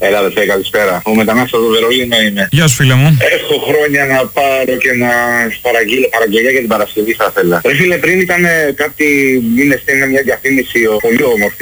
Έλα αδερφέ, καλησπέρα. Ο μετανάστας του Βερολίνου είμαι. Γεια σου φίλε μου. Έχω χρόνια να πάρω και να παραγγείλω παραγγελιά για την Παρασκευή θα ήθελα. Ρε φίλε, πριν ήταν κάτι μήνες πριν μια διαφήμιση πολύ όμορφη